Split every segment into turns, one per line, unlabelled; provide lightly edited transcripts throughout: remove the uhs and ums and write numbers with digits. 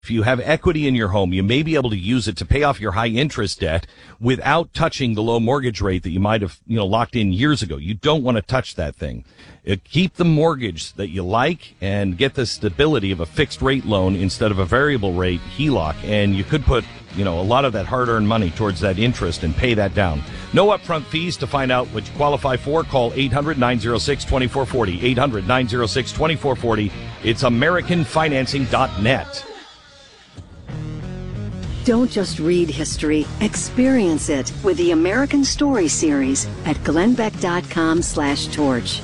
If you have equity in your home, you may be able to use it to pay off your high interest debt without touching the low mortgage rate that you might have, locked in years ago. You don't want to touch that thing. Keep the mortgage that you like and get the stability of a fixed rate loan instead of a variable rate HELOC. And you could put, a lot of that hard-earned money towards that interest and pay that down. No upfront fees. To find out what you qualify for, call 800-906-2440. 800-906-2440. It's AmericanFinancing.net.
Don't just read history, experience it with the American Story Series at glennbeck.com/torch.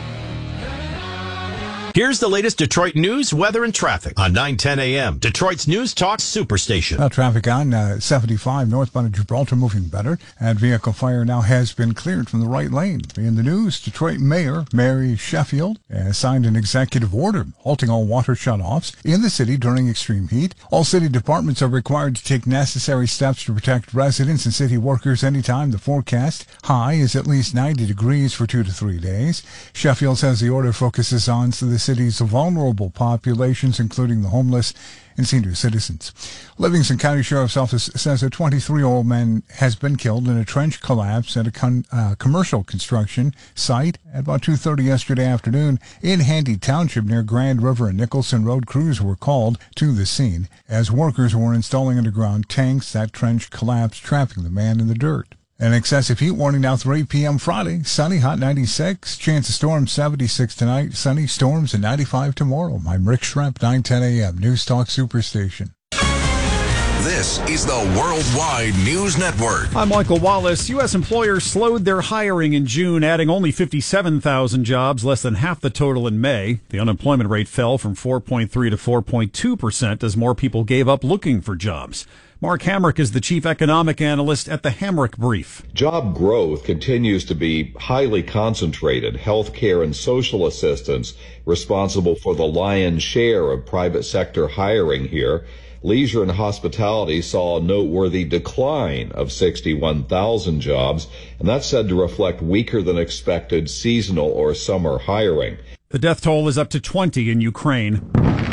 Here's the latest Detroit news, weather, and traffic on 9:10 a.m. Detroit's News Talk Superstation.
Traffic on 75 northbound of Gibraltar moving better, and vehicle fire now has been cleared from the right lane. In the news, Detroit Mayor Mary Sheffield has signed an executive order halting all water shutoffs in the city during extreme heat. All city departments are required to take necessary steps to protect residents and city workers anytime the forecast high is at least 90 degrees for 2 to 3 days. Sheffield says the order focuses on the city's vulnerable populations, including the homeless and senior citizens. Livingston County Sheriff's Office says a 23-year-old man has been killed in a trench collapse at a commercial construction site at about 2:30 yesterday afternoon in Handy Township near Grand River and Nicholson Road. Crews were called to the scene as workers were installing underground tanks. That trench collapsed, trapping the man in the dirt. An excessive heat warning now through 8 p.m. Friday. Sunny, hot 96. Chance of storms 76 tonight. Sunny, storms at 95 tomorrow. I'm Rick Schremp, 9:10 a.m. News Talk Superstation.
This is the Worldwide News Network.
I'm Michael Wallace. U.S. employers slowed their hiring in June, adding only 57,000 jobs, less than half the total in May. The unemployment rate fell from 4.3 to 4.2% as more people gave up looking for jobs. Mark Hamrick is the chief economic analyst at the Hamrick Brief.
Job growth continues to be highly concentrated. Healthcare and social assistance responsible for the lion's share of private sector hiring here. Leisure and hospitality saw a noteworthy decline of 61,000 jobs, and that's said to reflect weaker than expected seasonal or summer hiring.
The death toll is up to 20 in Ukraine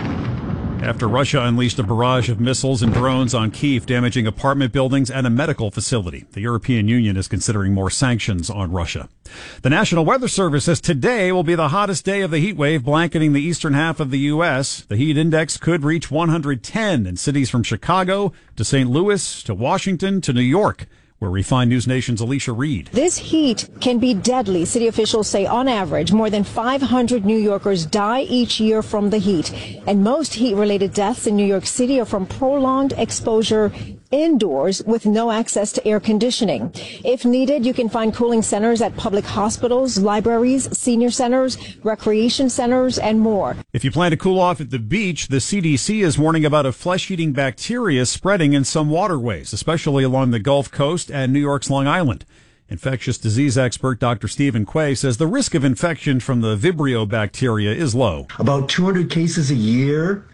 after Russia unleashed a barrage of missiles and drones on Kyiv, damaging apartment buildings and a medical facility. The European Union is considering more sanctions on Russia. The National Weather Service says today will be the hottest day of the heat wave blanketing the eastern half of the U.S. The heat index could reach 110 in cities from Chicago to St. Louis to Washington to New York, where we find News Nation's Alicia Reed.
This heat can be deadly. City officials say on average, more than 500 New Yorkers die each year from the heat. And most heat-related deaths in New York City are from prolonged exposure indoors with no access to air conditioning. If needed, you can find cooling centers at public hospitals, libraries, senior centers, recreation centers, and more.
If you plan to cool off at the beach, the CDC is warning about a flesh-eating bacteria spreading in some waterways, especially along the Gulf Coast and New York's Long Island. Infectious disease expert Dr. Stephen Quay says the risk of infection from the Vibrio bacteria is low.
About 200 cases a year.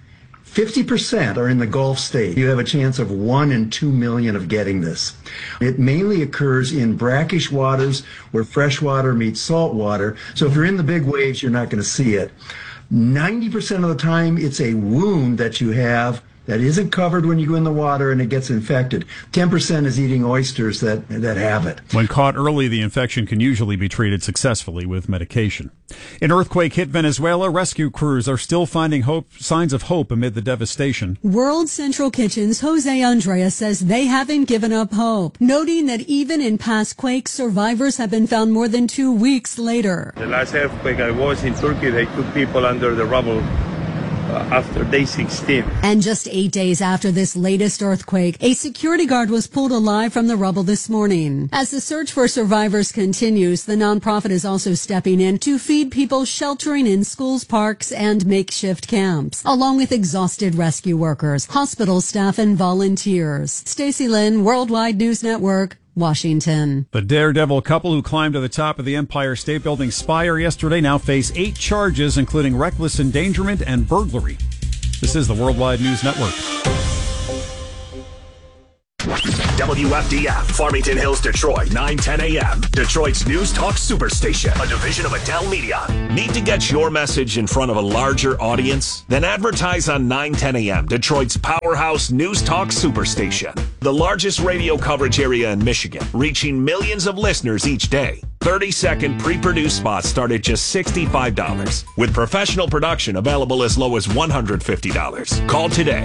50% are in the Gulf state. You have a chance of 1 in 2 million of getting this. It mainly occurs in brackish waters where fresh water meets salt water. So if you're in the big waves, you're not going to see it. 90% of the time, it's a wound that you have that isn't covered when you go in the water and it gets infected. 10% is eating oysters that have it.
When caught early, the infection can usually be treated successfully with medication. An earthquake hit Venezuela. Rescue crews are still finding signs of hope amid the devastation.
World Central Kitchen's Jose Andrea says they haven't given up hope, noting that even in past quakes, survivors have been found more than 2 weeks later.
The last earthquake I was in Turkey, they took people under the rubble after day 16.
And just 8 days after this latest earthquake, a security guard was pulled alive from the rubble this morning. As the search for survivors continues, the nonprofit is also stepping in to feed people sheltering in schools, parks, and makeshift camps, along with exhausted rescue workers, hospital staff, and volunteers. Stacey Lynn, Worldwide News Network, Washington.
The daredevil couple who climbed to the top of the Empire State Building spire yesterday now face 8 charges, including reckless endangerment and burglary. This is the Worldwide News Network.
WFDF, Farmington Hills, Detroit, 910 a.m. Detroit's News Talk Superstation, a division of Adele Media. Need to get your message in front of a larger audience? Then advertise on 910 a.m. Detroit's powerhouse News Talk Superstation, the largest radio coverage area in Michigan, reaching millions of listeners each day. 30-second pre-produced spots start at just $65, with professional production available as low as $150. Call today,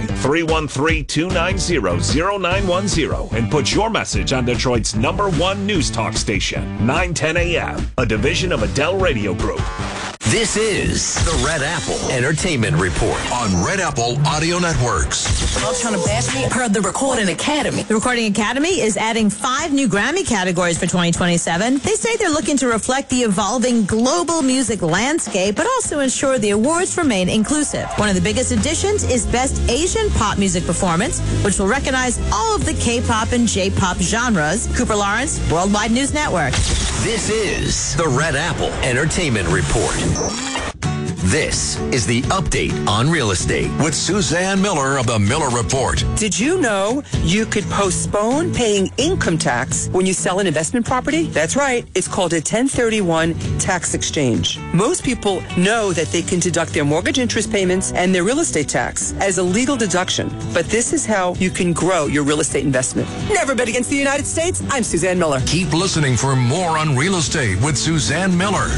313-290-0910, and put your message on Detroit's #1 news talk station, 910 a.m., a division of Adele Radio Group.
This is the Red Apple Entertainment Report on Red Apple Audio Networks.
All trying to bash me. Heard the Recording Academy. The Recording Academy is adding 5 new Grammy categories for 2027. They say they're looking to reflect the evolving global music landscape, but also ensure the awards remain inclusive. One of the biggest additions is Best Asian Pop Music Performance, which will recognize all of the K-pop and J-pop genres. Cooper Lawrence, Worldwide News Network.
This is the Red Apple Entertainment Report. This is the update on real estate with Suzanne Miller of the Miller Report.
Did you know you could postpone paying income tax when you sell an investment property? That's right. It's called a 1031 tax exchange. Most people know that they can deduct their mortgage interest payments and their real estate tax as a legal deduction. But this is how you can grow your real estate investment. Never bet against the United States. I'm Suzanne Miller.
Keep listening for more on real estate with Suzanne Miller.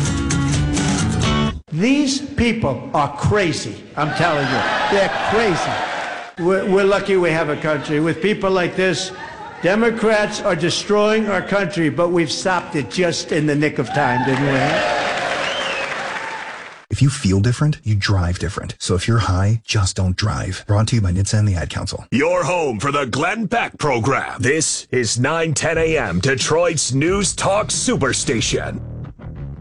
These people are crazy. I'm telling you, they're crazy. We're lucky we have a country. With people like this, Democrats are destroying our country, but we've stopped it just in the nick of time, didn't we?
If you feel different, you drive different. So if you're high, just don't drive. Brought to you by NHTSA and the Ad Council.
Your home for the Glenn Beck program. This is 910 a.m. Detroit's News Talk Superstation.